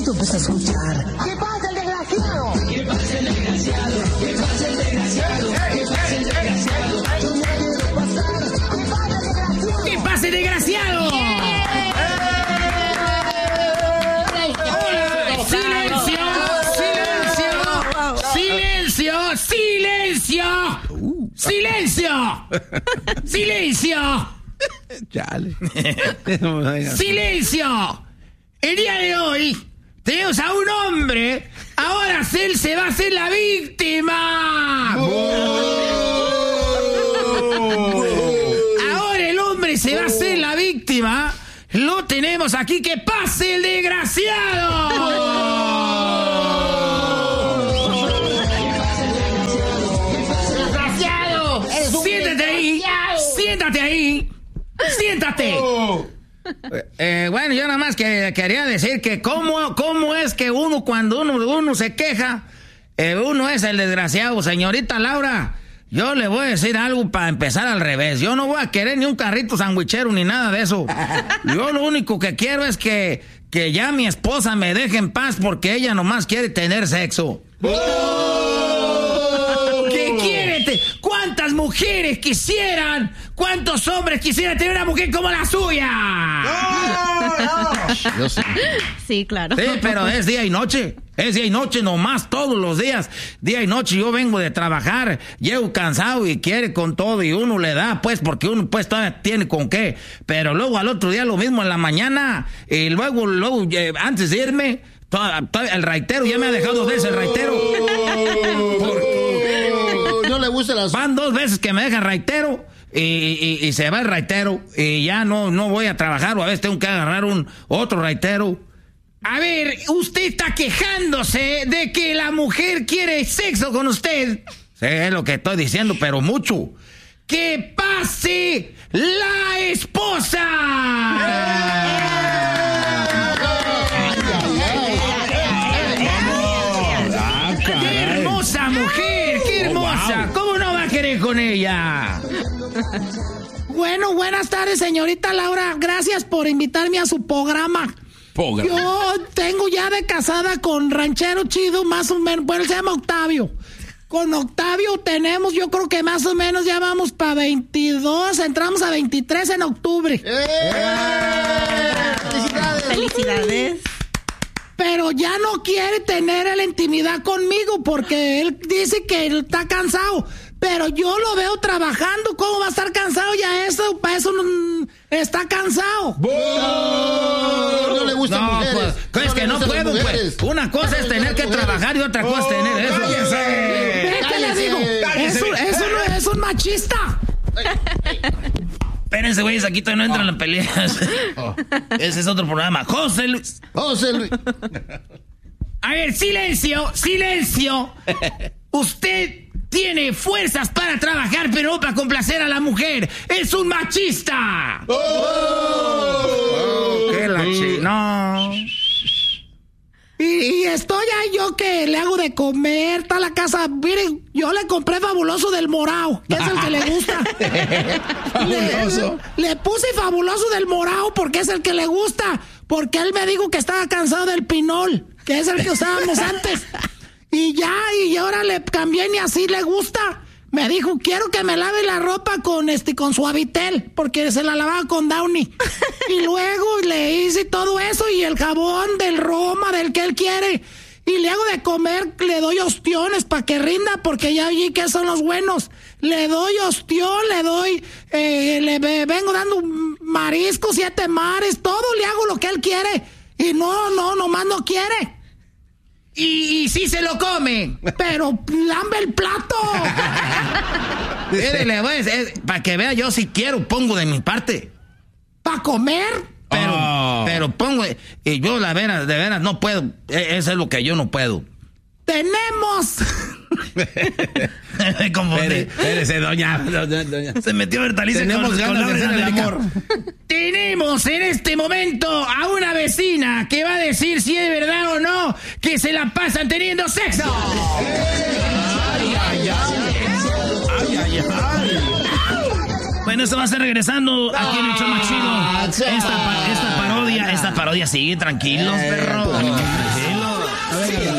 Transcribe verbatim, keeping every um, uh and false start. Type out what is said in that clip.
tú empiezas a escuchar. ¿Qué pasa el desgraciado? ¿Qué pasa el desgraciado? ¿Qué pasa el desgraciado? ¿Qué pasa el desgraciado? Yo no quiero pasar. ¿Qué pasa el desgraciado? ¿Qué pasa el desgraciado? ¡Silencio! ¡Silencio! ¡Silencio! ¡Silencio! Chale. ¡Silencio! El día de hoy tenemos a un hombre. Ahora él se va a hacer la víctima. Ahora el hombre se va a hacer la víctima. Lo tenemos aquí. ¡Que pase el desgraciado! Siéntate ahí, siéntate ahí, siéntate. Eh, bueno, yo nada más que, quería decir que cómo, cómo es que uno cuando uno, uno se queja, eh, uno es el desgraciado. Señorita Laura, yo le voy a decir algo para empezar al revés. Yo no voy a querer ni un carrito sandwichero ni nada de eso. Yo lo único que quiero es que, que ya mi esposa me deje en paz porque ella nomás quiere tener sexo. ¿Qué quiere? ¿Cuántas mujeres quisieran? ¿Cuántos hombres quisieran tener una mujer como la suya? Yo sí. Sí, claro. Sí, pero es día y noche. Es día y noche nomás, todos los días. Día y noche. Yo vengo de trabajar, llego cansado y quiere con todo y uno le da, pues, porque uno pues todavía tiene con qué. Pero luego al otro día lo mismo en la mañana y luego, luego eh, antes de irme, toda, toda, el raitero ya me ha dejado dos veces el raitero. No le gusta las... Van dos veces que me dejan raitero y, y, y se va el raitero y ya no, no voy a trabajar o a veces tengo que agarrar un otro raitero. A ver, usted está quejándose de que la mujer quiere sexo con usted. Sí, es lo que estoy diciendo, pero mucho. ¡Que pase la esposa! ¡Qué hermosa mujer! ¡Qué hermosa! ¿Cómo no va a querer con ella? Bueno, buenas tardes, señorita Laura. Gracias por invitarme a su programa. Programa. Yo tengo ya de casada con ranchero chido, más o menos. Bueno, se llama Octavio. Con Octavio tenemos, yo creo que más o menos ya vamos para veintidós. Entramos a veintitrés en octubre. ¡Eh! ¡Felicidades! ¡Felicidades! Pero ya no quiere tener la intimidad conmigo porque él dice que él está cansado. Pero yo lo veo trabajando. ¿Cómo va a estar cansado? Ya eso, para eso no, está cansado. ¡Oh! No le gustan No, mujeres. pues, es no que no puedo, pues. Una cosa es tener que trabajar y otra cosa es tener eso. ¡Cállese! ¿Ve qué le digo? ¡Cállese! Eso, eso no es un machista. Espérense, güeyes, aquí todavía no entran las peleas. Oh. Ese es otro programa. José Luis. José Luis. A ver, silencio, silencio. Usted tiene fuerzas para trabajar, pero no para complacer a la mujer. ¡Es un machista! ¡Oh! Oh, ¡qué la chi... No... Y, y estoy ahí yo que le hago de comer, está la casa. Miren, yo le compré Fabuloso del Morao, que es el que le gusta. Fabuloso. Le, le puse Fabuloso del Morao porque es el que le gusta. Porque él me dijo que estaba cansado del Pinol, que es el que usábamos antes. Y ya, y ahora le cambié y así le gusta. Me dijo, quiero que me lave la ropa con este con Suavitel, porque se la lavaba con Downy. Y luego le hice todo eso y el jabón del Roma, del que él quiere. Y le hago de comer, le doy ostiones para que rinda, porque ya oí que son los buenos. Le doy ostión, le doy, eh, le vengo dando marisco, siete mares, todo le hago lo que él quiere. Y no, no, nomás no quiere. Y, y sí se lo come, pero lambe el plato. Para que vea, yo si quiero pongo de mi parte. ¿Para comer? Pero, oh. pero pongo, y yo la veras, de veras no puedo. Eso es lo que yo no puedo. ¡Tenemos! Como espérese, doña, doña, doña. Se metió Bertalice. Tenemos con, ganas con de hacer el amor. Tenemos en este momento a una vecina que va a decir si es verdad o no que se la pasan teniendo sexo. Ay, ay, ay. Ay, ay, ay. Bueno, esto va a estar regresando aquí en el show más chido. Esta, esta parodia, esta parodia sigue, tranquilos, perro.